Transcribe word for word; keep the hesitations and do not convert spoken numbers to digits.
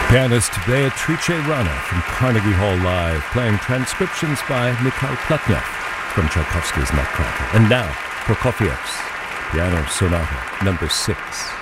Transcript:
Pianist Beatrice Rana from Carnegie Hall Live, playing transcriptions by Mikhail Plotnev from Tchaikovsky's Nutcracker. And now, Prokofiev's Piano Sonata number six.